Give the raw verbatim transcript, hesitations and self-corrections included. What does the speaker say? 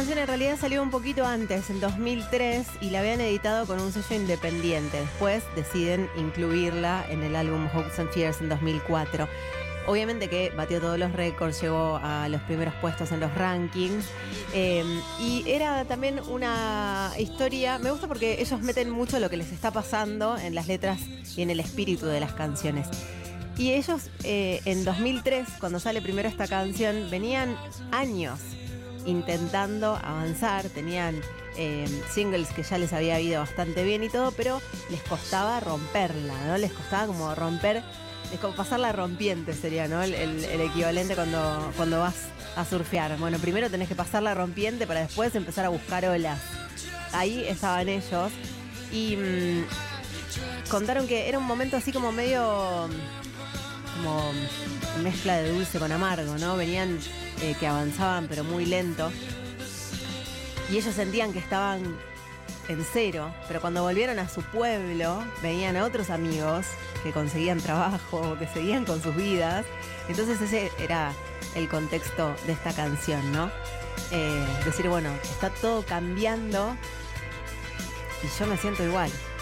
canción en realidad salió un poquito antes, en dos mil tres, y la habían editado con un sello independiente. Después deciden incluirla en el álbum Hopes and Fears en dos mil cuatro. Obviamente que batió todos los récords, llegó a los primeros puestos en los rankings. Eh, y era también una historia, me gusta porque ellos meten mucho lo que les está pasando en las letras y en el espíritu de las canciones. Y ellos eh, en dos mil tres, cuando sale primero esta canción, venían años intentando avanzar, tenían eh, singles que ya les había ido bastante bien y todo, pero les costaba romperla, ¿no? Les costaba como romper, es como pasar la rompiente sería, ¿no? El, el, el equivalente cuando, cuando vas a surfear. Bueno, primero tenés que pasar la rompiente para después empezar a buscar olas. Ahí estaban ellos y mmm, contaron que era un momento así como medio como mezcla de dulce con amargo, ¿no? Venían eh, que avanzaban pero muy lento y ellos sentían que estaban en cero, pero cuando volvieron a su pueblo veían a otros amigos que conseguían trabajo, que seguían con sus vidas. Entonces ese era el contexto de esta canción, ¿no? Eh, decir, bueno, está todo cambiando y yo me siento igual.